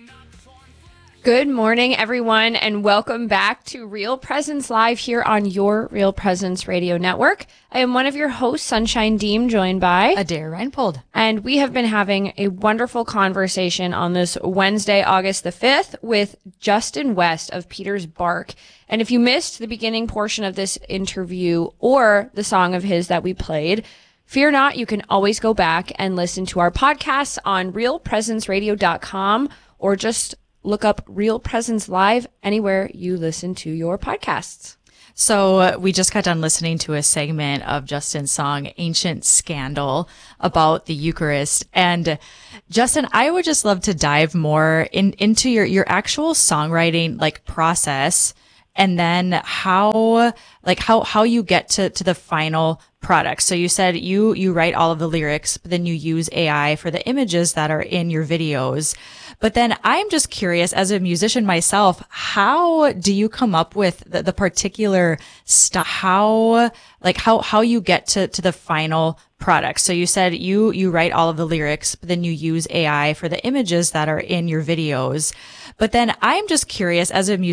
Good morning, everyone, and welcome back to Real Presence Live here on your Real Presence Radio Network. I am one of your hosts, Sunshine Deem, joined by Adair Reinpold. And we have been having a wonderful conversation on this Wednesday, August the 5th with Justin West of Peter's Bark. And if you missed the beginning portion of this interview or the song of his that we played, fear not, you can always go back and listen to our podcasts on realpresenceradio.com or just look up Real Presence Live anywhere you listen to your podcasts. So we just got done listening to a segment of Justin's song, Ancient Scandal, about the Eucharist. And Justin, I would just love to dive more into your actual songwriting, process, and then how you get to the final product. So you said you write all of the lyrics, but then you use AI for the images that are in your videos. But then I'm just curious, as a musician myself, how do you come up with the particular stuff? How you get to the final product? So you said you write all of the lyrics, but then you use AI for the images that are in your videos. But then I'm just curious, as a musician